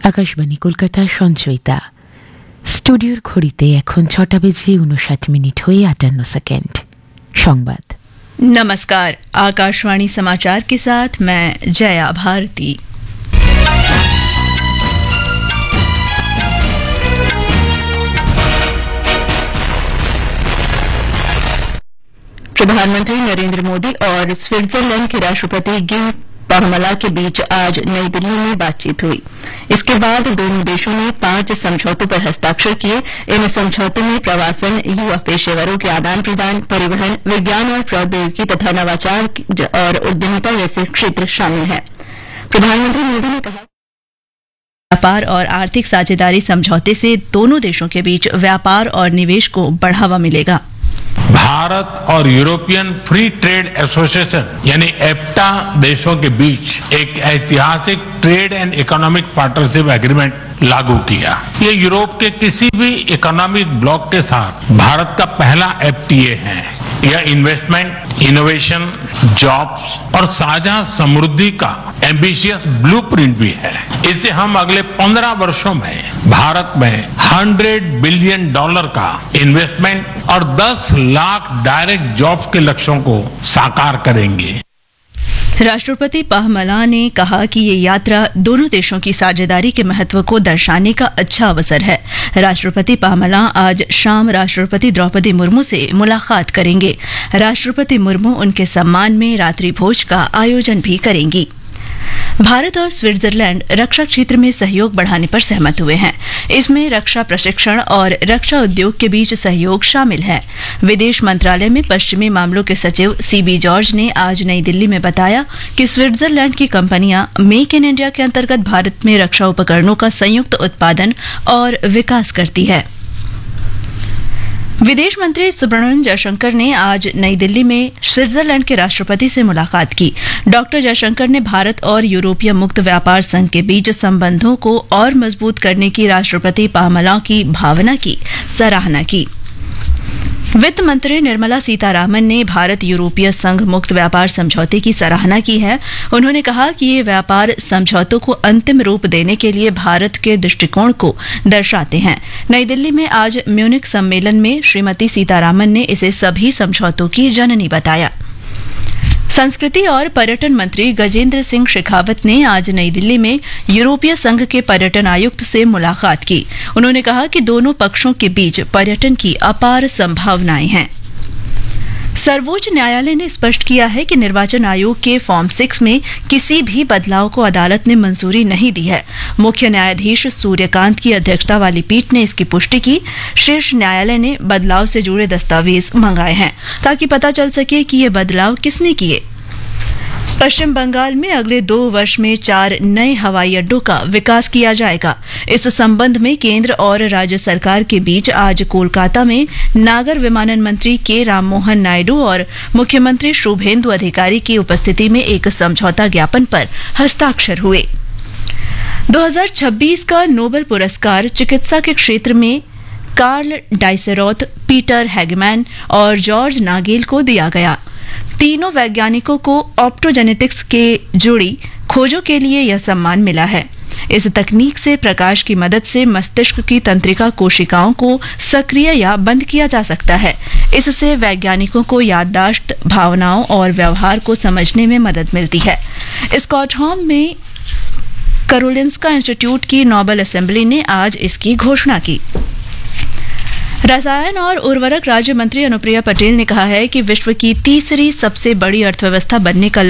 আকাশবাণী কলকাতা সঞ্চয়িতা স্টুডিওর ঘড়িতে এখন 6টা বেজে 59 মিনিট হয়ে 58 সেকেন্ড। সংবাদ। नमस्कार, आकाशवाणी समाचार के साथ मैं जया भारती। प्रधानमंत्री नरेंद्र मोदी और स्विट्जरलैंड के राष्ट्रपति गिल पाहमला के बीच आज नई दिल्ली में बातचीत हुई। इसके बाद दोनों देशों ने 5 समझौतों पर हस्ताक्षर किए। इन समझौतों में प्रवासन, युवा पेशेवरों के आदान प्रदान, परिवहन, विज्ञान और प्रौद्योगिकी तथा नवाचार और उद्यमिता जैसे क्षेत्र शामिल हैं। प्रधानमंत्री मोदी ने कहा, व्यापार और आर्थिक साझेदारी समझौते से दोनों देशों के बीच व्यापार और निवेश को बढ़ावा मिलेगा। भारत और यूरोपियन फ्री ट्रेड एसोसिएशन यानी एफ्टा देशों के बीच एक ऐतिहासिक trade and economic partnership agreement लागू किया। ये यूरोप के किसी भी इकोनॉमिक ब्लॉक के साथ भारत का पहला एफटीए है। यह इन्वेस्टमेंट, इनोवेशन, जॉब्स और साझा समृद्धि का एम्बिशियस ब्लूप्रिंट भी है। इससे हम अगले 15 वर्षों में भारत में $100 बिलियन का इन्वेस्टमेंट और 10 लाख डायरेक्ट जॉब्स के लक्ष्यों को साकार करेंगे। राष्ट्रपति पाहमला ने कहा कि ये यात्रा दोनों देशों की साझेदारी के महत्व को दर्शाने का अच्छा अवसर है। राष्ट्रपति पाहमला आज शाम राष्ट्रपति द्रौपदी मुर्मू से मुलाकात करेंगे। राष्ट्रपति मुर्मू उनके सम्मान में रात्रि भोज का आयोजन भी करेंगी। भारत और स्विट्जरलैंड रक्षा क्षेत्र में सहयोग बढ़ाने पर सहमत हुए हैं। इसमें रक्षा प्रशिक्षण और रक्षा उद्योग के बीच सहयोग शामिल है। विदेश मंत्रालय में पश्चिमी मामलों के सचिव सीबी जॉर्ज ने आज नई दिल्ली में बताया कि स्विट्जरलैंड की कंपनियां मेक इन इंडिया के अंतर्गत भारत में रक्षा उपकरणों का संयुक्त उत्पादन और विकास करती है। विदेश मंत्री सुब्रमण्यम जयशंकर ने आज नई दिल्ली में स्विट्जरलैंड के राष्ट्रपति से मुलाकात की। डॉक्टर जयशंकर ने भारत और यूरोपीय मुक्त व्यापार संघ के बीच संबंधों को और मजबूत करने की राष्ट्रपति पाहमला की भावना की सराहना की। वित्त मंत्री निर्मला सीतारामन ने भारत यूरोपीय संघ मुक्त व्यापार समझौते की सराहना की है। उन्होंने कहा कि ये व्यापार समझौतों को अंतिम रूप देने के लिए भारत के दृष्टिकोण को दर्शाते हैं। नई दिल्ली में आज म्यूनिख सम्मेलन में श्रीमती सीतारामन ने इसे सभी समझौतों की जननी बताया। संस्कृति और पर्यटन मंत्री गजेंद्र सिंह शेखावत ने आज नई दिल्ली में यूरोपीय संघ के पर्यटन आयुक्त से मुलाकात की। उन्होंने कहा कि दोनों पक्षों के बीच पर्यटन की अपार संभावनाएं हैं। सर्वोच्च न्यायालय ने स्पष्ट किया है कि निर्वाचन आयोग के फॉर्म 6 में किसी भी बदलाव को अदालत ने मंजूरी नहीं दी है। मुख्य न्यायाधीश सूर्यकांत की अध्यक्षता वाली पीठ ने इसकी पुष्टि की। शीर्ष न्यायालय ने बदलाव से जुड़े दस्तावेज मंगाए हैं ताकि पता चल सके कि ये बदलाव किसने किए। पश्चिम बंगाल में अगले 2 वर्ष में 4 नए हवाई अड्डों का विकास किया जाएगा। इस संबंध में केंद्र और राज्य सरकार के बीच आज कोलकाता में नागर विमानन मंत्री के राममोहन नायडू और मुख्यमंत्री शुभेंदु अधिकारी की उपस्थिति में एक समझौता ज्ञापन पर हस्ताक्षर हुए। 2026 का नोबेल पुरस्कार चिकित्सा के क्षेत्र में कार्ल डाइसेरोथ, पीटर हैगमैन और जॉर्ज नागेल को दिया गया। तीनों वैज्ञानिकों को ऑप्टोजेनेटिक्स के जुड़ी खोजों के लिए यह सम्मान मिला है। इस तकनीक से प्रकाश की मदद से मस्तिष्क की तंत्रिका कोशिकाओं को सक्रिय या बंद किया जा सकता है। इससे वैज्ञानिकों को याददाश्त, भावनाओं और व्यवहार को समझने में मदद मिलती है। स्कॉटहोम में कारोलिंस्का इंस्टीट्यूट की नोबेल असेंबली ने आज इसकी घोषणा की। रसायन और उर्वरक राज्य मंत्री अनुप्रिया पटेल ने कहा है कि विश्व की तीसरी सबसे बड़ी अर्थव्यवस्था बनने का